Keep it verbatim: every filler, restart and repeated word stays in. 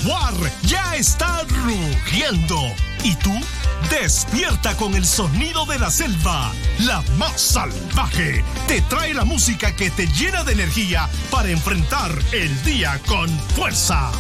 jaguar ya está rugiendo. ¿Y tú? Despierta con el sonido de la selva, la más salvaje. Te trae la música que te llena de energía para enfrentar el día con fuerza.